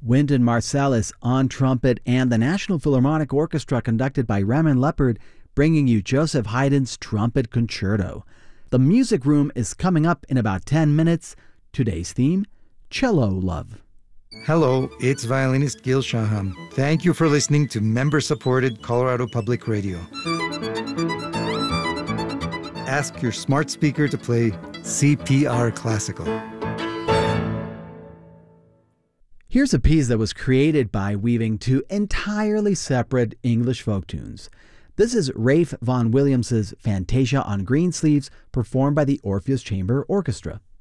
Wynton Marsalis on trumpet, and the National Philharmonic Orchestra conducted by Raymond Leppard bringing you Joseph Haydn's Trumpet Concerto. The Music Room is coming up in about 10 minutes. Today's theme, Cello Love. Hello, it's violinist Gil Shaham. Thank you for listening to member-supported Colorado Public Radio. Ask your smart speaker to play CPR Classical. Here's a piece that was created by weaving two entirely separate English folk tunes. This is Ralph Vaughan Williams' Fantasia on Greensleeves, performed by the Orpheus Chamber Orchestra.